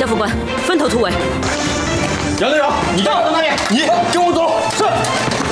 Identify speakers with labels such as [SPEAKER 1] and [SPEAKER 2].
[SPEAKER 1] 谢副官，分头突围。
[SPEAKER 2] 杨队长，你到那里，你跟我走。是。